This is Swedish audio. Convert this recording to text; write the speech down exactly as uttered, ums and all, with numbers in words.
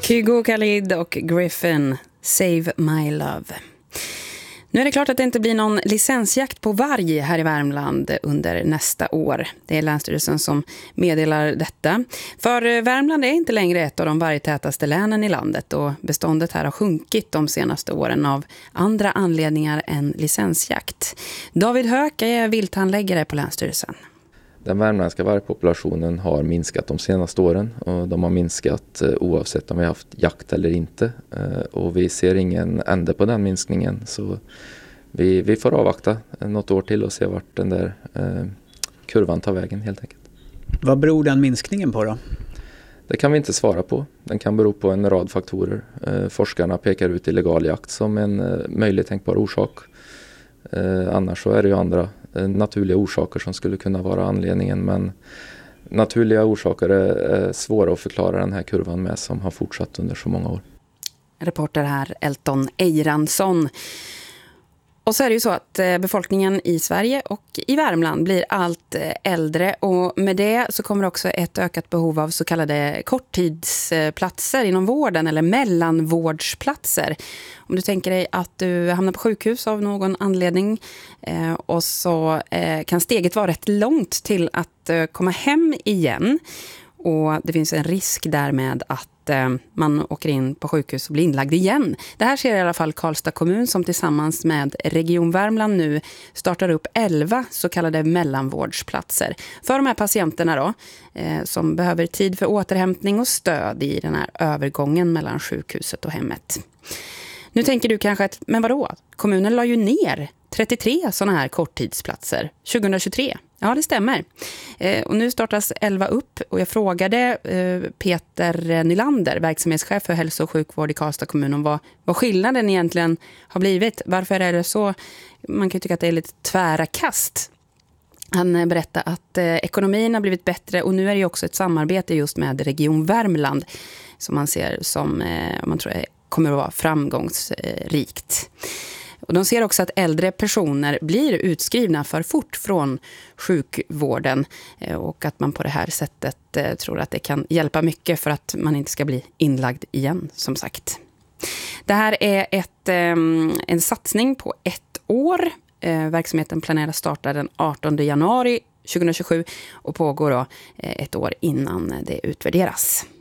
Kygo Khalid och Griffin, Save My Love. Nu är det klart att det inte blir någon licensjakt på varg här i Värmland under nästa år. Det är Länsstyrelsen som meddelar detta. För Värmland är inte längre ett av de vargtätaste länen i landet och beståndet här har sjunkit de senaste åren av andra anledningar än licensjakt. David Höök är vilthandläggare på Länsstyrelsen. Den värmländska vargpopulationen har minskat de senaste åren och de har minskat oavsett om vi har haft jakt eller inte. Och vi ser ingen ände på den minskningen, så vi, vi får avvakta något år till och se vart den där eh, kurvan tar vägen helt enkelt. Vad beror den minskningen på då? Det kan vi inte svara på. Den kan bero på en rad faktorer. Eh, forskarna pekar ut illegal jakt som en eh, möjlig tänkbar orsak. Eh, annars så är det ju andra eh, naturliga orsaker som skulle kunna vara anledningen, men naturliga orsaker är eh, svåra att förklara den här kurvan med som har fortsatt under så många år. Reporter här Elton Eiransson. Och så är det ju så att befolkningen i Sverige och i Värmland blir allt äldre och med det så kommer också ett ökat behov av så kallade korttidsplatser inom vården eller mellanvårdsplatser. Om du tänker dig att du hamnar på sjukhus av någon anledning eh, och så eh, kan steget vara rätt långt till att eh, komma hem igen. Och det finns en risk därmed att eh, man åker in på sjukhus och blir inlagd igen. Det här ser i alla fall Karlstad kommun som tillsammans med Region Värmland nu startar upp elva så kallade mellanvårdsplatser. För de här patienterna då, eh, som behöver tid för återhämtning och stöd i den här övergången mellan sjukhuset och hemmet. Nu tänker du kanske att, men vadå? Kommunen la ju ner trettiotre sådana här korttidsplatser tjugohundratjugotre. Ja, det stämmer. Eh, och nu startas elva upp och jag frågade eh, Peter Nylander, verksamhetschef för hälso- och sjukvård i Karlstad kommun, om vad, vad skillnaden egentligen har blivit. Varför är det så? Man kan ju tycka att det är lite tvära kast. Han berättade att eh, ekonomin har blivit bättre och nu är det ju också ett samarbete just med Region Värmland som man ser som, eh, man tror är kommer att vara framgångsrikt. Och de ser också att äldre personer blir utskrivna för fort från sjukvården och att man på det här sättet tror att det kan hjälpa mycket för att man inte ska bli inlagd igen, som sagt. Det här är ett, en satsning på ett år. Verksamheten planeras starta den artonde januari tjugohundratjugosju och pågår då ett år innan det utvärderas.